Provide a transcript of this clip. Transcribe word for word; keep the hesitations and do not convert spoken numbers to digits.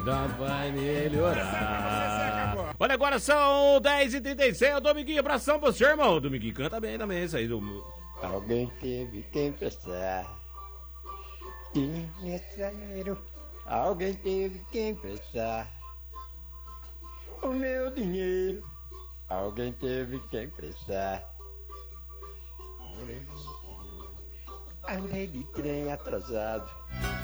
vida vai melhorar. Olha, agora são dez e trinta e seis. Dominguinho, abração pra você, irmão. Dominguinho canta bem também, isso aí. Do... Alguém teve que emprestar dinheiro. Alguém teve que emprestar o meu dinheiro. Alguém teve que emprestar. Andei de trem atrasado.